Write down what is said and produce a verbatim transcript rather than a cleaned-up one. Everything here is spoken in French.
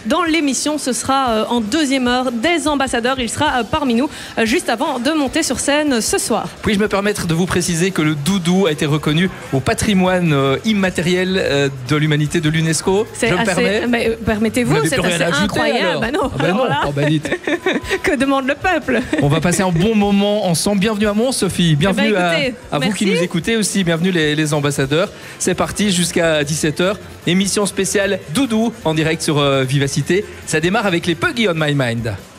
dans l'émission. Ce sera euh, en deuxième heure des ambassadeurs. Il sera euh, parmi nous euh, juste avant de monter sur scène ce soir. Puis-je me permettre de vous préciser que le doudou a été reconnu au patrimoine euh, immatériel euh, de l'humanité de l'UNESCO. C'est Je me assez, permets. mais, euh, permettez-vous, c'est assez incroyable. Bah non, ah bah non. Oh bah dites. Que demande le peuple? On va passer un bon moment ensemble. Bienvenue à Mons, Sophie. Bienvenue eh ben, écoutez, à, à vous qui nous écoutez aussi. Bienvenue les, les ambassadeurs. C'est parti jusqu'à dix-sept heures. Émission spéciale Doudou en direct sur euh, Vivacité. Ça démarre avec les Puggy on My Mind.